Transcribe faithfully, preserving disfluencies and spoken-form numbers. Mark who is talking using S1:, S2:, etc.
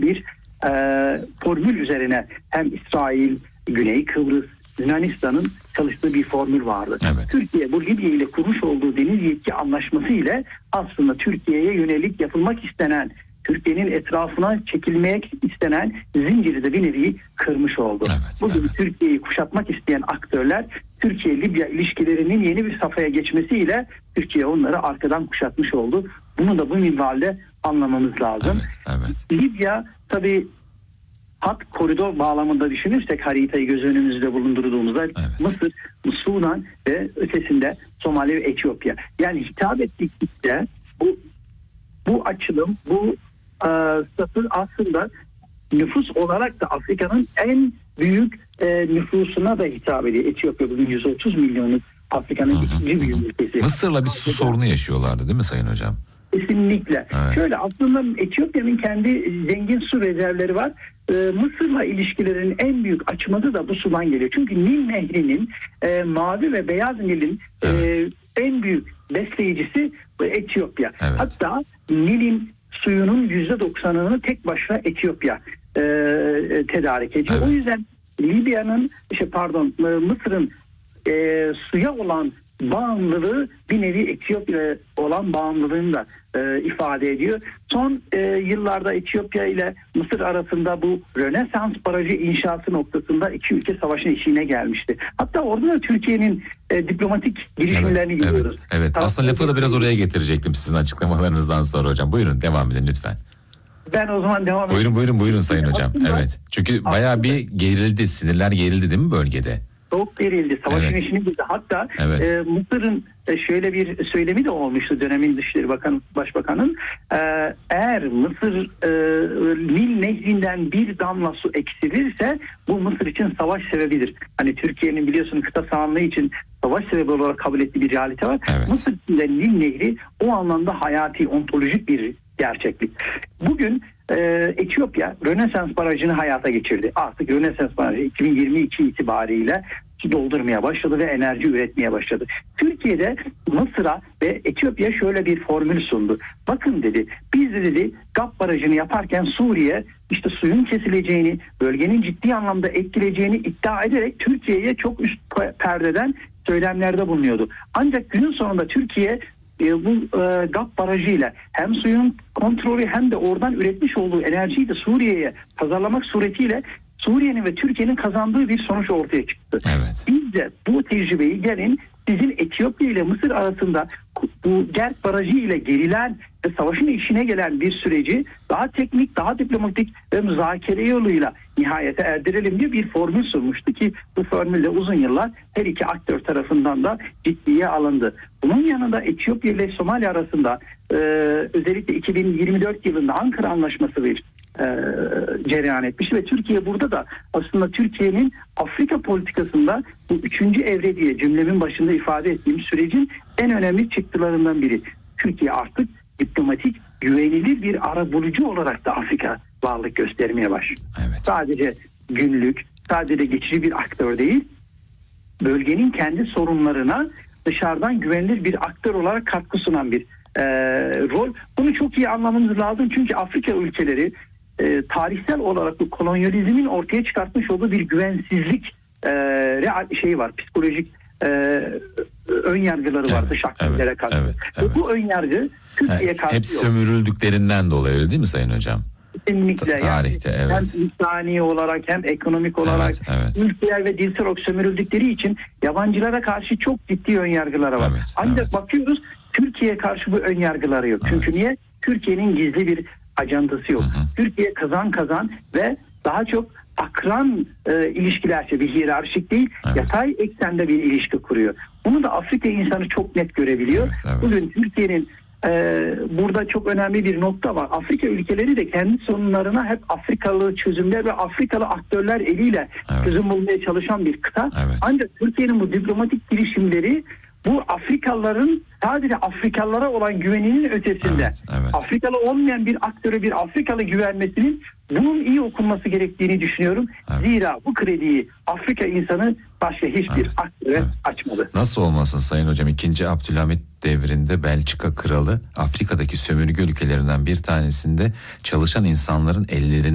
S1: bir e, formül üzerine hem İsrail, Güney Kıbrıs, Yunanistan'ın çalıştığı bir formül vardı.
S2: Evet.
S1: Türkiye bu Libya ile kurmuş olduğu deniz yetki anlaşması ile aslında Türkiye'ye yönelik yapılmak istenen, Türkiye'nin etrafına çekilmek istenen zinciri de bir nevi kırmış oldu.
S2: Evet,
S1: Bugün
S2: evet.
S1: Türkiye'yi kuşatmak isteyen aktörler Türkiye-Libya ilişkilerinin yeni bir safhaya geçmesiyle Türkiye onları arkadan kuşatmış oldu. Bunu da bu minvalde anlamamız lazım.
S2: Evet, evet.
S1: Libya tabii hat koridor bağlamında düşünürsek haritayı göz önümüzde bulundurduğumuzda
S2: Evet.
S1: Mısır, Sudan ve ötesinde Somali ve Etiyopya. Yani hitap ettikçe bu bu açılım, bu e, satır aslında nüfus olarak da Afrika'nın en büyük e, nüfusuna da hitap ediyor. Etiyopya bugün yüz otuz milyonluk Afrika'nın ikinci büyük ülkesi.
S2: Mısır'la bir su sorunu yaşıyorlardı değil mi Sayın Hocam?
S1: Kesinlikle.
S2: Evet.
S1: Şöyle aslında Etiyopya'nın kendi zengin su rezervleri var. Ee, Mısır'la ilişkilerin en büyük açmadı da bu sudan geliyor. Çünkü Nil Nehri'nin e, Mavi ve Beyaz Nil'in
S2: Evet.
S1: e, en büyük besleyicisi bu Etiyopya.
S2: Evet.
S1: Hatta Nil'in suyunun yüzde doksanını tek başına Etiyopya e, tedarik ediyor.
S2: Evet.
S1: O yüzden Libya'nın, işte pardon Mısır'ın e, suya olan bağımlılığı bir nevi Etiyopya olan bağımlılığını da e, ifade ediyor. Son e, yıllarda Etiyopya ile Mısır arasında bu Rönesans Barajı inşası noktasında iki ülke savaşın eşiğine gelmişti. Hatta orada da Türkiye'nin e, diplomatik girişimlerini
S2: Evet,
S1: görüyoruz.
S2: evet, evet. Aslında lafı da biraz oraya getirecektim sizin açıklamalarınızdan sonra hocam. Buyurun devam edin lütfen.
S1: Ben o zaman devam edeyim.
S2: Buyurun buyurun buyurun Sayın Hocam.
S1: Aslında-
S2: Evet. Çünkü bayağı bir gerildi, sinirler gerildi değil mi bölgede?
S1: Çok gerildi. Savaşın
S2: Evet.
S1: eşiğine girdi. Hatta
S2: Evet.
S1: e, Mısır'ın e, şöyle bir söylemi de olmuştu dönemin Dışişleri Bakanı, Başbakanın. E, eğer Mısır e, Nil Nehri'nden bir damla su eksilirse bu Mısır için savaş sebebidir. Hani Türkiye'nin biliyorsun kıta sahanlığı için savaş sebebi olarak kabul ettiği bir realite var.
S2: Evet.
S1: Mısır için de Nil Nehri o anlamda hayati, ontolojik bir gerçeklik. Bugün e, Etiyopya Rönesans Barajı'nı hayata geçirdi. Artık Rönesans Barajı iki bin yirmi iki itibariyle su doldurmaya başladı ve enerji üretmeye başladı. Türkiye'de Mısır'a ve Etiyopya şöyle bir formül sundu. Bakın dedi, biz de dedi GAP Barajı'nı yaparken Suriye işte suyun kesileceğini, bölgenin ciddi anlamda etkileyeceğini iddia ederek Türkiye'ye çok üst perdeden söylemlerde bulunuyordu. Ancak günün sonunda Türkiye e, bu e, GAP Barajı ile hem suyun kontrolü hem de oradan üretmiş olduğu enerjiyi de Suriye'ye pazarlamak suretiyle Suriye'nin ve Türkiye'nin kazandığı bir sonuç ortaya çıktı.
S2: Evet.
S1: Biz de bu tecrübeyi gelin sizin Etiyopya ile Mısır arasında bu Gert Barajı ile gerilen ve savaşın işine gelen bir süreci daha teknik, daha diplomatik ve müzakere yoluyla nihayete erdirelim diye bir formül sunmuştu ki bu formülle uzun yıllar her iki aktör tarafından da ciddiye alındı. Bunun yanında Etiyopya ile Somali arasında e, özellikle iki bin yirmi dört yılında Ankara Anlaşması bir e, cereyan etmiş ve Türkiye burada da aslında Türkiye'nin Afrika politikasında bu üçüncü evre diye cümlemin başında ifade ettiğim sürecin en önemli çıktılarından biri. Türkiye artık diplomatik, güvenilir bir arabulucu olarak da Afrika varlık göstermeye başlıyor.
S2: Evet.
S1: Sadece günlük, sadece geçici bir aktör değil, bölgenin kendi sorunlarına dışarıdan güvenilir bir aktör olarak katkı sunan bir e, rol. Bunu çok iyi anlamamız lazım çünkü Afrika ülkeleri e, tarihsel olarak bu kolonyalizmin ortaya çıkartmış olduğu bir güvensizlik e, real şey var, psikolojik e, ön yargıları var
S2: Evet,
S1: dış aktörlere
S2: evet,
S1: karşı.
S2: evet,
S1: Ve
S2: evet.
S1: bu ön yargı Türkiye'ye
S2: Evet,
S1: karşı
S2: hep
S1: yok.
S2: sömürüldüklerinden dolayı öyle değil mi Sayın Hocam?
S1: Kesinlikle.
S2: Tarihte,
S1: yani
S2: evet.
S1: Hem insani olarak hem ekonomik olarak
S2: Evet, evet.
S1: ülkeler ve dilsel olarak sömürüldükleri için yabancılara karşı çok ciddi ön yargıları var.
S2: Evet,
S1: Ancak
S2: evet.
S1: bakıyoruz Türkiye'ye karşı bu ön yargıları yok. Çünkü
S2: Evet.
S1: niye? Türkiye'nin gizli bir ajandası yok.
S2: Hı hı.
S1: Türkiye kazan kazan ve daha çok akran e, ilişkilerse bir hiyerarşik değil,
S2: Evet.
S1: yatay eksende bir ilişki kuruyor. Bunu da Afrika insanı çok net görebiliyor.
S2: Evet, evet.
S1: Bugün Türkiye'nin Ee, burada çok önemli bir nokta var. Afrika ülkeleri de kendi sorunlarına hep Afrikalı çözümler ve Afrikalı aktörler eliyle
S2: Evet.
S1: çözüm bulmaya çalışan bir kıta.
S2: Evet.
S1: Ancak Türkiye'nin bu diplomatik girişimleri bu Afrikalıların sadece Afrikalılara olan güveninin ötesinde
S2: Evet, evet.
S1: Afrikalı olmayan bir aktöre bir Afrikalı güvenmesinin bunun iyi okunması gerektiğini düşünüyorum.
S2: Evet.
S1: Zira bu krediyi Afrika insanı başka hiçbir
S2: Evet,
S1: aktöre
S2: evet.
S1: açmadı.
S2: Nasıl olmasın Sayın Hocam, ikinci Abdülhamit devrinde Belçika kralı Afrika'daki sömürge ülkelerinden bir tanesinde çalışan insanların ellerini